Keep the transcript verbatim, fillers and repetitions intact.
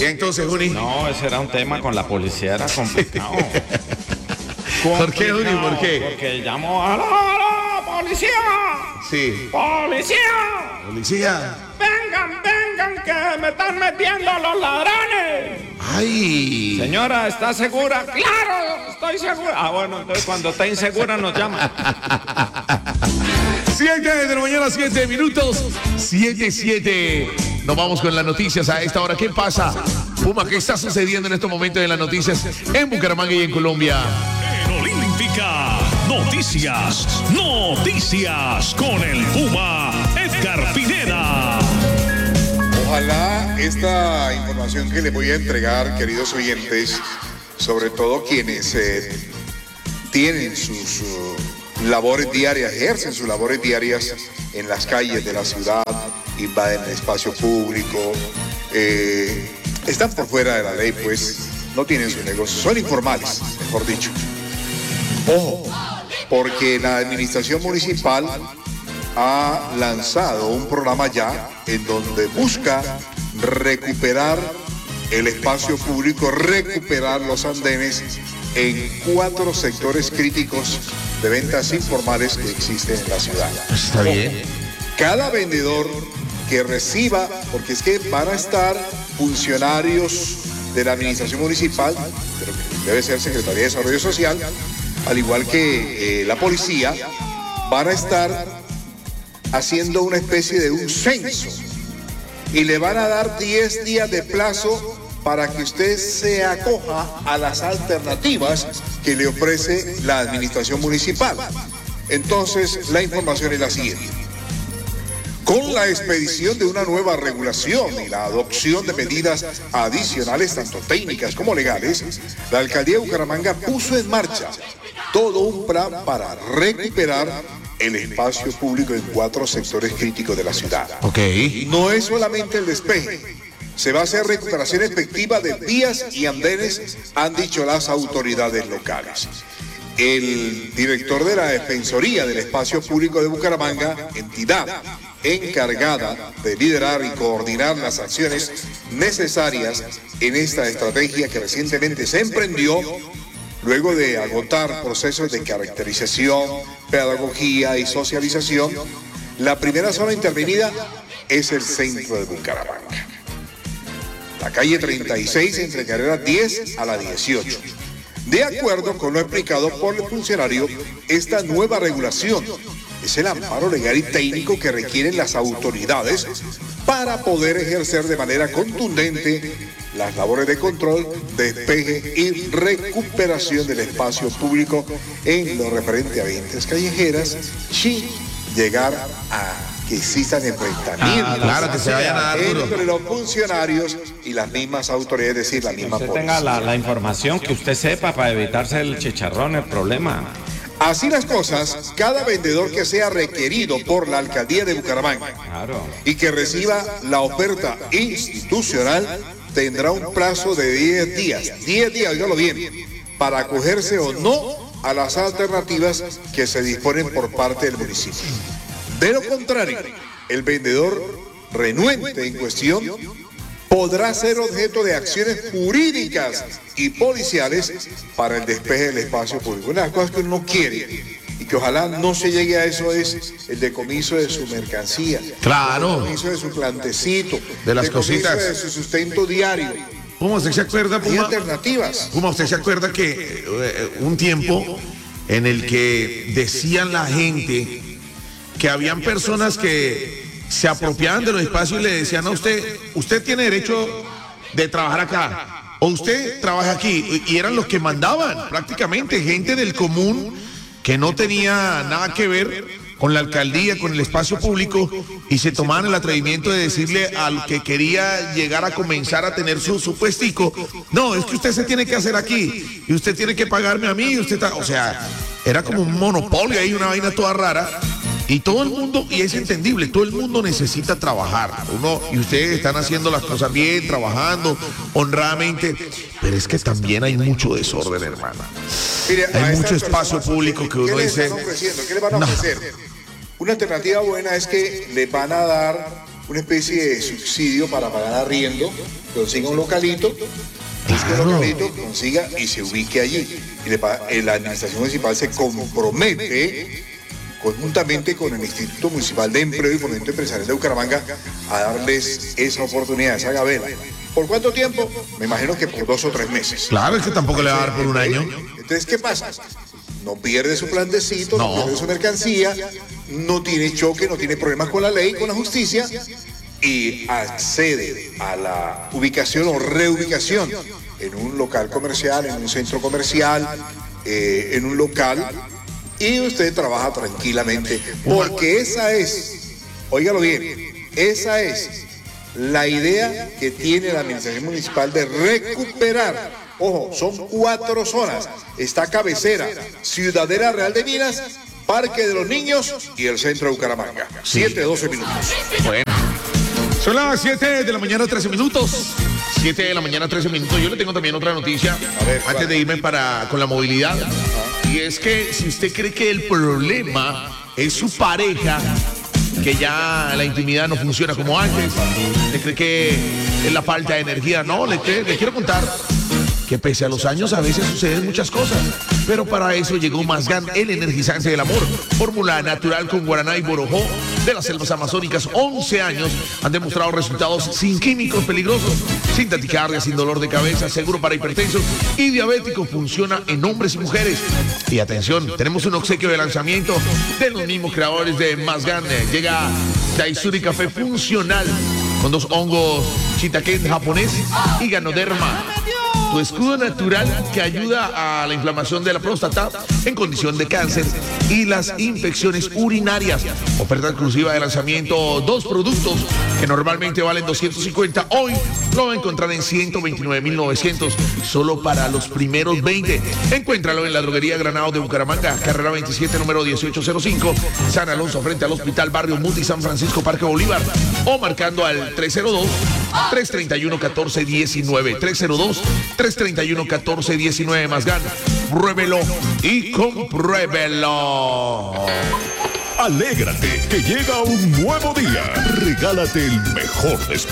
Y entonces, Juni. No, ese era un tema con la policía, era complicado. ¿Por qué, Juni? ¿Por qué? Porque llamó a la policía. Sí. ¡Policía! Policía. ¡Vengan, vengan, que me están metiendo los ladrones! ¡Ay! Señora, ¿está segura? ¡Claro, estoy segura! Ah, bueno, entonces cuando está insegura nos llama. Siete de la mañana, siete minutos. Siete, siete. Nos vamos con las noticias a esta hora. ¿Qué pasa? Puma, ¿qué está sucediendo en estos momentos en las noticias en Bucaramanga y en Colombia? En Olímpica, noticias, noticias con el Puma Edgar Pineda. Ojalá esta información que les voy a entregar, queridos oyentes, sobre todo quienes eh, tienen sus uh, labores diarias, ejercen sus labores diarias en las calles de la ciudad, invaden el espacio público, eh, están por fuera de la ley, pues no tienen su negocio, son informales, mejor dicho. Ojo, porque la administración municipal ha lanzado un programa ya en donde busca recuperar el espacio público, recuperar los andenes en cuatro sectores críticos de ventas informales que existen en la ciudad. Está bien. Cada vendedor que reciba, porque es que van a estar funcionarios de la administración municipal, pero que debe ser Secretaría de Desarrollo Social, al igual que eh, la policía, van a estar haciendo una especie de un censo y le van a dar diez días de plazo para que usted se acoja a las alternativas que le ofrece la administración municipal. Entonces, la información es la siguiente. Con la expedición de una nueva regulación y la adopción de medidas adicionales, tanto técnicas como legales, la alcaldía de Bucaramanga puso en marcha todo un plan para recuperar el espacio público en cuatro sectores críticos de la ciudad. Ok. No es solamente el despeje, se va a hacer recuperación efectiva de vías y andenes, han dicho las autoridades locales. El director de la Defensoría del Espacio Público de Bucaramanga, entidad encargada de liderar y coordinar las acciones necesarias en esta estrategia que recientemente se emprendió, luego de agotar procesos de caracterización, pedagogía y socialización, la primera zona intervenida es el centro de Bucaramanga. La calle treinta y seis entre carreras diez a la dieciocho. De acuerdo con lo explicado por el funcionario, esta nueva regulación es el amparo legal y técnico que requieren las autoridades para poder ejercer de manera contundente las labores de control, despeje y recuperación del espacio público en lo referente a ventas callejeras sin llegar a que existan enfrentamientos Ah, claro, que se vayan a dar duro. entre los funcionarios y las mismas autoridades, es decir, la misma Usted policía. tenga la, la información que usted sepa para evitarse el chicharrón, el problema. Así las cosas, cada vendedor que sea requerido por la alcaldía de Bucaramanga Claro. y que reciba la oferta institucional tendrá un plazo de diez días, diez días, dígalo bien, para acogerse o no a las alternativas que se disponen por parte del municipio. De lo contrario, el vendedor renuente en cuestión podrá ser objeto de acciones jurídicas y policiales para el despeje del espacio público. Una de las cosas que uno no quiere y que ojalá no se llegue a eso es el decomiso de su mercancía, Claro. el decomiso de su plantecito, De las decomiso cositas. de su sustento diario. Puma, ¿usted se acuerda, Hay Puma? alternativas. Puma, ¿usted se acuerda que eh, un tiempo en el que decían la gente que habían personas que se apropiaban de los espacios y le decían a usted, usted tiene derecho de trabajar acá, o usted trabaja aquí, y eran los que mandaban prácticamente, gente del común que no tenía nada que ver con la alcaldía, con el espacio público, y se tomaban el atrevimiento de decirle al que quería llegar a comenzar a tener su, su puestico, no, es que usted se tiene que hacer aquí, y usted tiene que pagarme a mí, y usted está, o sea, era como un monopolio ahí, una vaina toda rara. Y todo el mundo, y es entendible, todo el mundo necesita trabajar. Uno, y ustedes están haciendo las cosas bien, trabajando honradamente, pero es que también hay mucho desorden, hermana. Mire, a Hay estas mucho espacio personas, público que ¿qué uno les dice. están ofreciendo? ¿Qué les van a No. ofrecer? Una alternativa buena es que les van a dar una especie de subsidio para pagar arriendo, consiga un localito, busque un localito, consiga y se ubique allí. Y le paga, eh, la administración municipal se compromete conjuntamente con el Instituto Municipal de Empleo y Fomento Empresarial de Bucaramanga a darles esa oportunidad, esa gabela. ¿Por cuánto tiempo? Me imagino que por dos o tres meses. Claro, es que tampoco le va a dar por un año. Entonces, ¿qué pasa? No pierde su plantecito, no, no pierde su mercancía, no tiene choque, no tiene problemas con la ley, con la justicia, y accede a la ubicación o reubicación en un local comercial, en un centro comercial, eh, en un local, y usted trabaja tranquilamente, porque esa es, óigalo bien, esa es la idea que tiene la administración municipal de recuperar. Ojo, son cuatro zonas. Está Cabecera, Ciudadela Real de Minas, Parque de los Niños y el centro de Bucaramanga. siete, doce minutos. Bueno, son las siete de la mañana, trece minutos. siete de la mañana, trece minutos. Yo le tengo también otra noticia A ver, antes de irme para, con la movilidad. Y es que si usted cree que el problema es su pareja, que ya la intimidad no funciona como antes, le cree que es la falta de energía, no, le, le quiero contar que pese a los años a veces suceden muchas cosas, pero para eso llegó Mazgan, el energizante del amor, fórmula natural con guaraná y borojó de las selvas amazónicas. once años han demostrado resultados sin químicos peligrosos, sin taquicardia, sin dolor de cabeza, seguro para hipertensos y diabéticos, funciona en hombres y mujeres. Y atención, tenemos un obsequio de lanzamiento de los mismos creadores de Mazgan. Llega Daisuri Café Funcional con dos hongos shiitake japonés y ganoderma, tu escudo natural que ayuda a la inflamación de la próstata en condición de cáncer y las infecciones urinarias. Oferta exclusiva de lanzamiento, dos productos que normalmente valen doscientos cincuenta, hoy lo va a encontrar en ciento veintinueve mil novecientos, solo para los primeros veinte. Encuéntralo en la droguería Granado de Bucaramanga, carrera veintisiete, número dieciocho cero cinco, San Alonso, frente al Hospital Barrio Muti, San Francisco, Parque Bolívar, o marcando al tres cero dos, tres tres uno, uno cuatro uno nueve, tres cero dos, tres tres uno, uno cuatro uno nueve. Mazgan, pruébelo y compruébelo. Alégrate que llega un nuevo día. Regálate el mejor descuento.